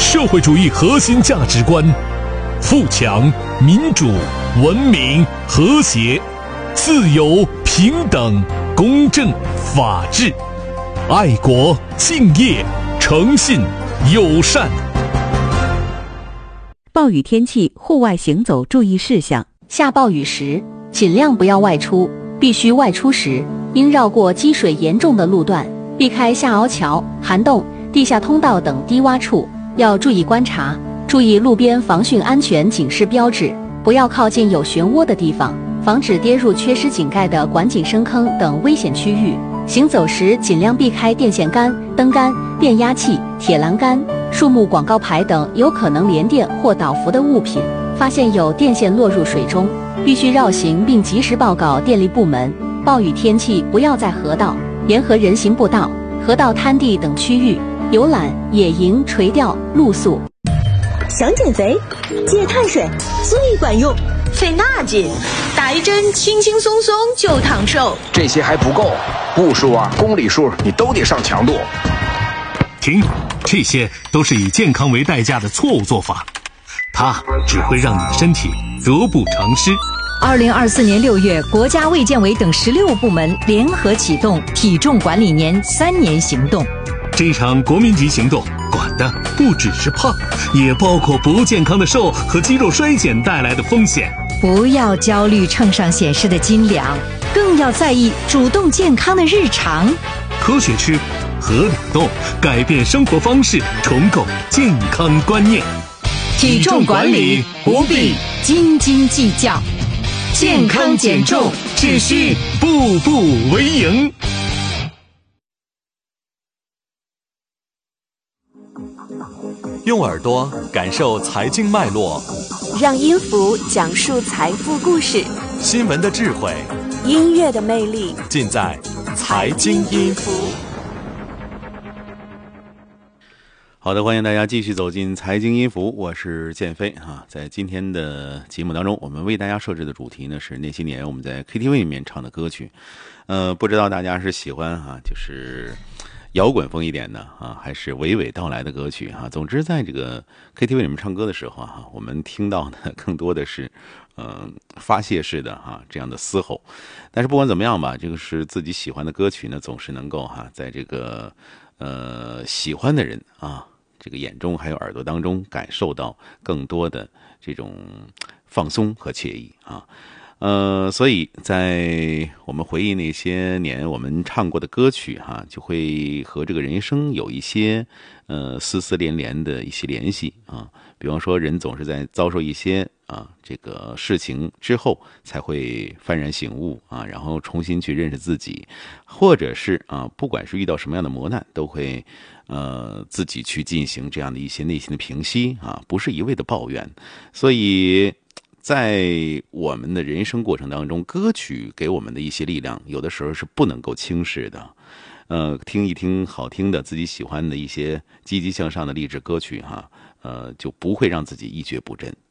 社会主义核心价值观：富强、民主、文明、和谐、自由、平等、公正、法治、爱国、敬业、诚信、友善。 暴雨天气户外行走注意事项： 下暴雨时尽量不要外出，必须外出时应绕过积水严重的路段，避开下凹桥、涵洞、地下通道等低洼处，要注意观察，注意路边防汛安全警示标志，不要靠近有漩涡的地方，防止跌入缺失井盖的管井深坑等危险区域。行走时尽量避开电线杆、灯杆、变压器、铁栏杆、树木广告牌等有可能连电或导浮的物品。发现有电线落入水中，必须绕行并及时报告电力部门。暴雨天气不要在河道、沿河人行步道、河道滩地等区域游览、野营、垂钓、露宿。 想减肥，戒碳水最管用。 费那劲，打一针轻轻松松就烫瘦。 这些还不够，步数啊、公里数你都得上强度。 停，这些都是以健康为代价的错误做法，它只会让你的身体得不偿失。 2024年6月，国家卫健委等16部门联合启动体重管理年3年行动。 这场国民级行动管的不只是胖，也包括不健康的瘦和肌肉衰减带来的风险。 不要焦虑秤上显示的斤两，更要在意主动健康的日常。 科学吃，合理动，改变生活方式，重构健康观念。 体重管理不必斤斤计较，健康减重只需步步为营。 用耳朵感受财经脉络， 让音符讲述财富故事， 新闻的智慧， 音乐的魅力， 尽在财经音符。 好的，欢迎大家继续走进财经音符，我是建飞啊。在今天的节目当中，我们为大家设置的主题呢是那些年我们在 KTV 里面唱的歌曲。不知道大家是喜欢就是摇滚风一点的啊，还是娓娓道来的歌曲啊？总之，在这个 KTV 里面唱歌的时候啊，我们听到的更多的是发泄式的这样的嘶吼。但是不管怎么样吧，这个是自己喜欢的歌曲呢，总是能够在这个喜欢的人这个眼中还有耳朵当中感受到更多的这种放松和惬意啊。所以在我们回忆那些年我们唱过的歌曲就会和这个人生有一些丝丝连连的一些联系啊。比方说，人总是在遭受一些这个事情之后，才会幡然醒悟然后重新去认识自己，或者是不管是遇到什么样的磨难，都会自己去进行这样的一些内心的平息不是一味的抱怨。所以在我们的人生过程当中，歌曲给我们的一些力量，有的时候是不能够轻视的。听一听好听的、自己喜欢的一些积极向上的励志歌曲就不会让自己一蹶不振